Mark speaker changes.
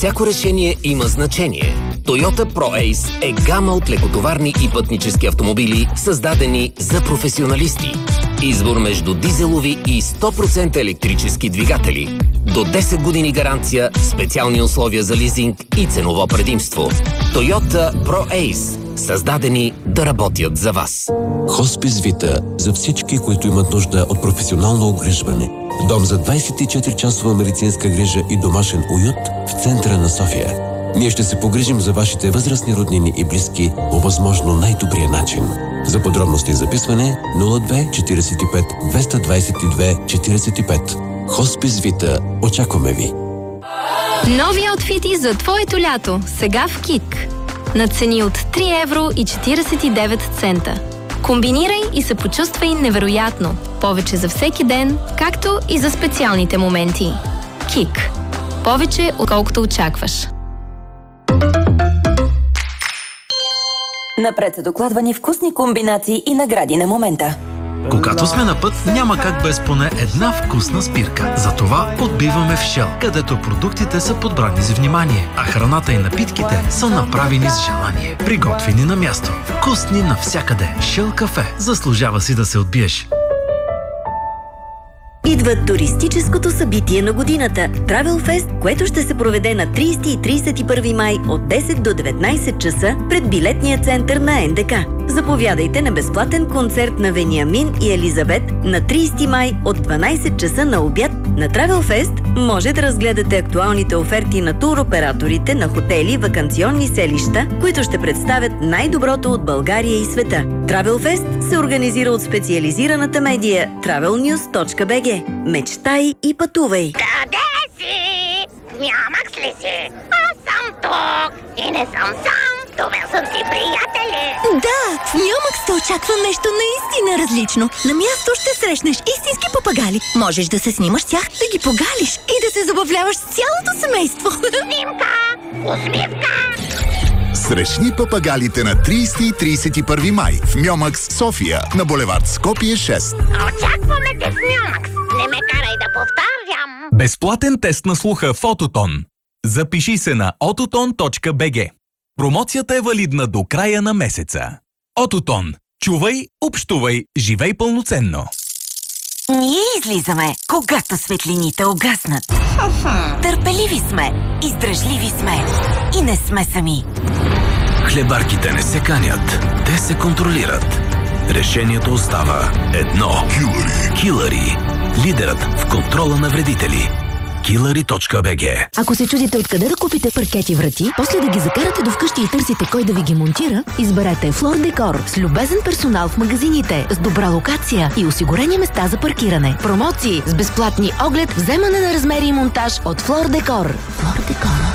Speaker 1: Всяко решение има значение. Toyota Pro-Ace е гама от лекотоварни и пътнически автомобили, създадени за професионалисти. Избор между дизелови и 100% електрически двигатели. До 10 години гаранция, специални условия за лизинг и ценово предимство. Toyota Pro-Ace. Създадени да работят за вас.
Speaker 2: Хоспис Вита за всички, които имат нужда от професионално обгрижване. Дом за 24-часова медицинска грижа и домашен уют в центъра на София. Ние ще се погрижим за вашите възрастни роднини и близки по възможно най-добрия начин. За подробности и записване 02 45 222 45. Хоспис Вита. Очакваме ви!
Speaker 3: Нови аутфити за твоето лято. Сега в КИК. На цени от 3 евро и 49 цента. Комбинирай и се почувствай невероятно. Повече за всеки ден, както и за специалните моменти. КИК. Повече, отколкото очакваш.
Speaker 4: Напред са докладвани вкусни комбинации и награди на момента.
Speaker 5: Когато сме на път, няма как без поне една вкусна спирка. Затова отбиваме в Shell, където продуктите са подбрани с внимание, а храната и напитките са направени с желание. Приготвени на място. Вкусни навсякъде. Shell кафе. Заслужава си да се отбиеш.
Speaker 6: Идва туристическото събитие на годината – Travel Fest, което ще се проведе на 30 и 31 май от 10 до 19 часа пред билетния център на НДК. Заповядайте на безплатен концерт на Вениамин и Елизабет на 30 май от 12 часа на обяд. На Travel Fest може да разгледате актуалните оферти на туроператорите на хотели, ваканционни селища, които ще представят най-доброто от България и света. Travel Fest се организира от специализираната медия travelnews.bg. Мечтай и пътувай!
Speaker 7: Къде си? Нямах ли си? Аз съм тук и не съм сам. Довел съм си приятели.
Speaker 8: Да, в Мюмъкс те очаква нещо наистина различно. На място ще срещнеш истински папагали. Можеш да се снимаш с тях, да ги погалиш и да се забавляваш с цялото семейство.
Speaker 7: Снимка! Усмивка!
Speaker 9: Срещни папагалите на 30 и 31 май в Мюмъкс, София, на булевард Скопие 6.
Speaker 7: Очакваме те в Мюмъкс. Не ме карай да повтарям.
Speaker 10: Безплатен тест на слуха в Ототон. Запиши се на ototon.bg. Промоцията е валидна до края на месеца. Ототон. Чувай, общувай, живей пълноценно.
Speaker 4: Ние излизаме, когато светлините угаснат. Търпеливи сме, издръжливи сме и не сме сами.
Speaker 2: Хлебарките не се канят, те се контролират. Решението остава едно. Килъри. Лидерът в контрола на вредители. Killary.bg.
Speaker 8: Ако се чудите откъде да купите паркети врати, после да ги закарате до вкъщи и търсите кой да ви ги монтира, изберете Floor Decor с любезен персонал в магазините, с добра локация и осигурени места за паркиране. Промоции с безплатни оглед, вземане на размери и монтаж от Floor Decor. Floor Decor.